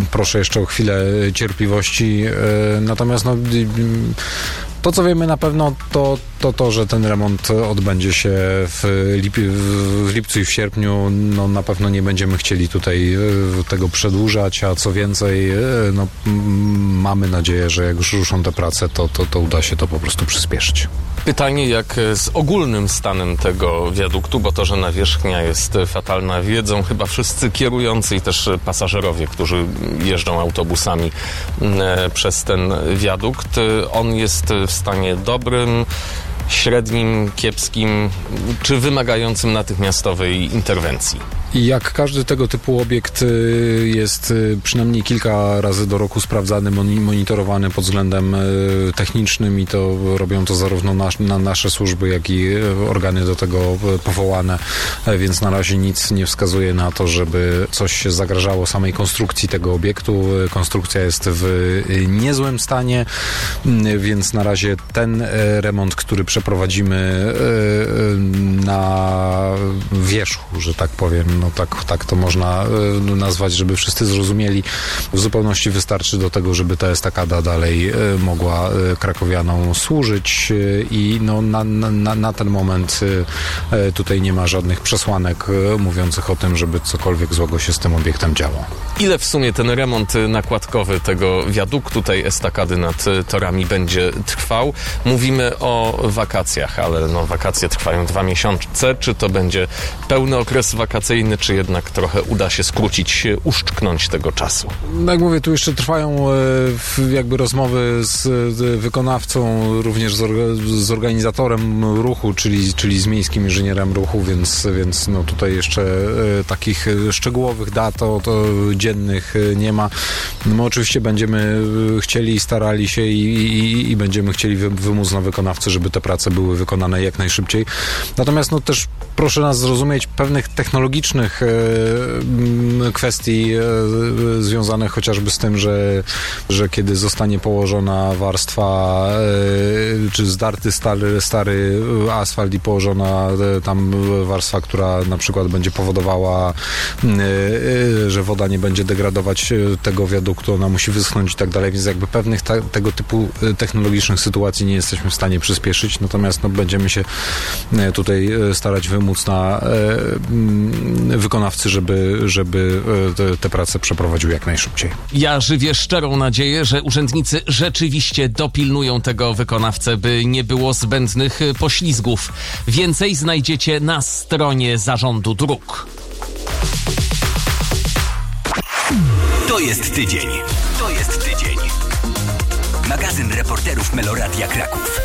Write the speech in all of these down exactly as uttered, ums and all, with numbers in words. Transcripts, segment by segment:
proszę jeszcze o chwilę cierpliwości. Natomiast no, to, co wiemy na pewno, to, to to, że ten remont odbędzie się w, lip, w lipcu i w sierpniu. No, na pewno nie będziemy chcieli tutaj tego przedłużać, a co więcej, no, mamy nadzieję, że jak już ruszą te prace, to, to, to uda się to po prostu przyspieszyć. Pytanie, jak z ogólnym stanem tego wiaduktu, bo to, że nawierzchnia jest fatalna, wiedzą chyba wszyscy kierujący i też pasażerowie, którzy jeżdżą autobusami przez ten wiadukt. On jest w stanie dobrym, średnim, kiepskim, czy wymagającym natychmiastowej interwencji? I jak każdy tego typu obiekt jest przynajmniej kilka razy do roku sprawdzany, monitorowany pod względem technicznym i to robią to zarówno nas, na nasze służby, jak i organy do tego powołane, więc na razie nic nie wskazuje na to, żeby coś się zagrażało samej konstrukcji tego obiektu. Konstrukcja jest w niezłym stanie, więc na razie ten remont, który przeprowadzimy na wierzchu, że tak powiem, no tak, tak to można nazwać, żeby wszyscy zrozumieli, w zupełności wystarczy do tego, żeby ta estakada dalej mogła krakowianom służyć i no na, na, na ten moment tutaj nie ma żadnych przesłanek mówiących o tym, żeby cokolwiek złego się z tym obiektem działo. Ile w sumie ten remont nakładkowy tego wiaduktu, tej estakady nad torami będzie trwał? Mówimy o wakacjach, ale no wakacje trwają dwa miesiące. Czy to będzie pełny okres wakacyjny, czy jednak trochę uda się skrócić, uszczknąć tego czasu? No jak mówię, tu jeszcze trwają jakby rozmowy z wykonawcą, również z organizatorem ruchu, czyli, czyli z miejskim inżynierem ruchu, więc, więc no tutaj jeszcze takich szczegółowych dat to, to dziennych nie ma. No my oczywiście będziemy chcieli, starali się i, i, i będziemy chcieli wymóc na wykonawcy, żeby te prace były wykonane jak najszybciej. Natomiast no też proszę nas zrozumieć, pewnych technologicznych e, kwestii e, związanych chociażby z tym, że, że kiedy zostanie położona warstwa e, czy zdarty stary, stary asfalt i położona e, tam warstwa, która na przykład będzie powodowała, e, e, że woda nie będzie degradować tego wiaduktu, ona musi wyschnąć i tak dalej, więc jakby pewnych ta, tego typu technologicznych sytuacji nie jesteśmy w stanie przyspieszyć, natomiast no, będziemy się tutaj starać wymóc na e, wykonawcy, żeby, żeby te, te prace przeprowadził jak najszybciej. Ja żywię szczerą nadzieję, że urzędnicy rzeczywiście dopilnują tego wykonawcę, by nie było zbędnych poślizgów. Więcej znajdziecie na stronie Zarządu Dróg. To jest tydzień. To jest tydzień. Magazyn reporterów Meloradia Kraków.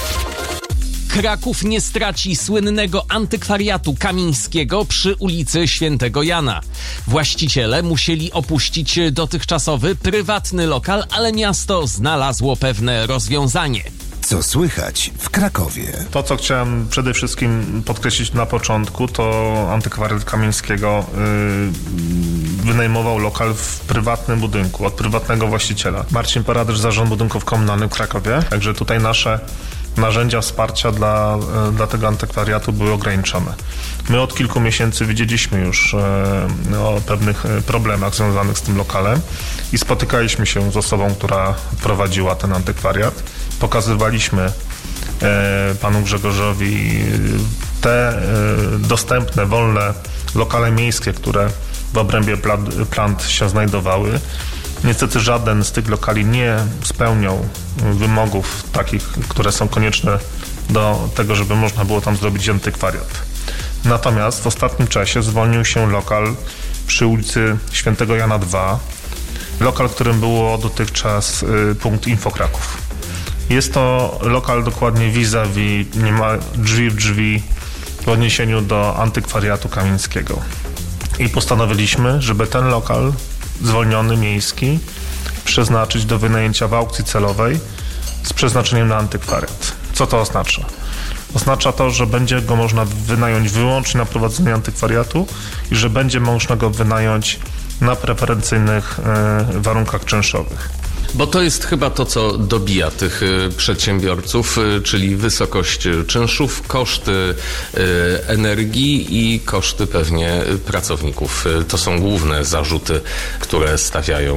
Kraków nie straci słynnego antykwariatu Kamińskiego przy ulicy Świętego Jana. Właściciele musieli opuścić dotychczasowy, prywatny lokal, ale miasto znalazło pewne rozwiązanie. Co słychać w Krakowie? To, co chciałem przede wszystkim podkreślić na początku, to antykwariat Kamińskiego yy, wynajmował lokal w prywatnym budynku od prywatnego właściciela. Marcin Paradysz, Zarząd Budynków Komunalnych w Krakowie. Także tutaj nasze narzędzia wsparcia dla, dla tego antykwariatu były ograniczone. My od kilku miesięcy widzieliśmy już e, o pewnych problemach związanych z tym lokalem i spotykaliśmy się z osobą, która prowadziła ten antykwariat. Pokazywaliśmy e, panu Grzegorzowi te e, dostępne, wolne lokale miejskie, które w obrębie plant, plant się znajdowały. Niestety żaden z tych lokali nie spełniał wymogów takich, które są konieczne do tego, żeby można było tam zrobić antykwariat. Natomiast w ostatnim czasie zwolnił się lokal przy ulicy Świętego Jana dwa, lokal, którym było dotychczas punkt Info Kraków. Jest to lokal dokładnie vis-a-vis, nie ma drzwi w drzwi w odniesieniu do antykwariatu Kamińskiego. I postanowiliśmy, żeby ten lokal zwolniony miejski przeznaczyć do wynajęcia w aukcji celowej z przeznaczeniem na antykwariat. Co to oznacza? Oznacza to, że będzie go można wynająć wyłącznie na prowadzenie antykwariatu i że będzie można go wynająć na preferencyjnych y, warunkach czynszowych. Bo to jest chyba to, co dobija tych y, przedsiębiorców, y, czyli wysokość czynszów, koszty y, energii i koszty pewnie pracowników. Y, to są główne zarzuty, które stawiają